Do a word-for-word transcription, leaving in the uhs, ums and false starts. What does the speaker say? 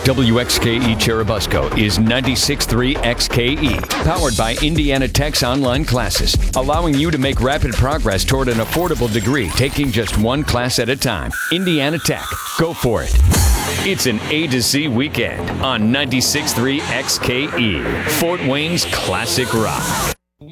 W X K E Cherubusco is ninety-six point three X K E, powered by Indiana Tech's online classes, allowing you to make rapid progress toward an affordable degree, taking just one class at a time. Indiana Tech, go for it. It's an A to Z weekend on ninety-six point three X K E, Fort Wayne's classic rock.